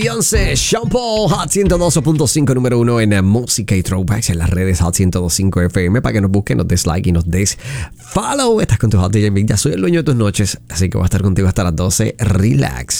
Beyoncé, Sean Paul, Hot 102.5, número 1 en música y throwbacks en las redes Hot 102.5 FM para que nos busquen, nos des like y nos des follow. Estás con tu Hot DJ Mick, ya soy el dueño de tus noches, así que voy a estar contigo hasta las 12. Relax.